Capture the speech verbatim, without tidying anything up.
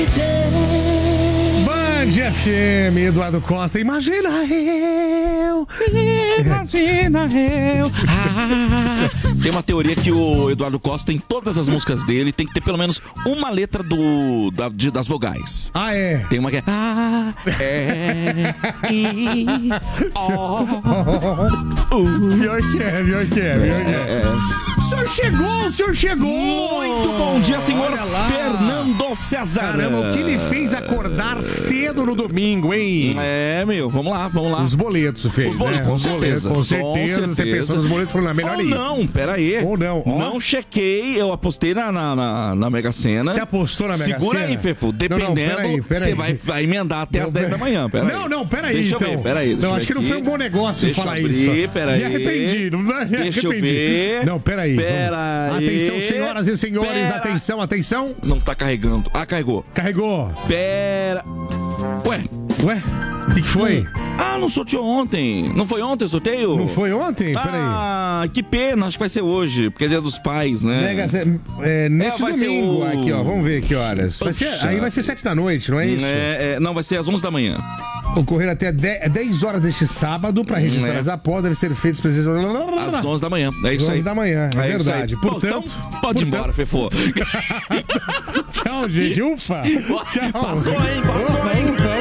F M, Eduardo Costa, imagina eu, imagina eu. Ah. Tem uma teoria que o Eduardo Costa, em todas as músicas dele, tem que ter pelo menos uma letra do, da, de, das vogais. Ah, é? Tem uma que é A, E, I, O. Pior que é, pior que é, pior que é. O senhor chegou, o senhor chegou! Muito bom dia, senhor Fernando César! Caramba, o que me fez acordar cedo no domingo, hein? É, meu, vamos lá, vamos lá. Os boletos, fez, Os boletos, né? com, Os certeza. Boletos, com certeza. Com Você pensou nos boletos, falou, na melhor Ou ir. não, peraí. Ou não. Ó. Não chequei, eu apostei na, na, na, na Mega Sena. Você apostou na Mega Sena? Segura aí, Fefo. Dependendo, você vai, vai emendar até não, as dez da manhã. Pera não, aí. não, peraí. Deixa então. eu ver, peraí. Não, acho que não foi um bom negócio deixa falar abrir, isso. Peraí. Me arrependi. Não, me arrependi. Deixa eu ver. Não, peraí. Peraí. Atenção, senhoras e senhores. Pera. Atenção, atenção. Não tá carregando. Ah, carregou. Carregou. Pera. Ué. Ué? O que, que foi? Ah, não sorteou ontem. Não foi ontem o sorteio? Não foi ontem? Peraí. Ah, que pena. Acho que vai ser hoje, porque é dia dos pais, né? Mega, é, nesse é, vai domingo, ser o... aqui, ó. Vamos ver que horas. Vai ser, aí vai ser sete da noite, não é isso? É, é, não, vai ser às onze da manhã. Ocorrer até dez horas deste sábado para registrar é. as apostas, deve ser feitas presenças às onze da manhã. É isso aí. onze da manhã, é, é verdade. Portanto, Portanto, então, pode ir portanto... embora, Fefô. Tchau, gente. Ufa. Tchau. Passou, hein? Passou, hein?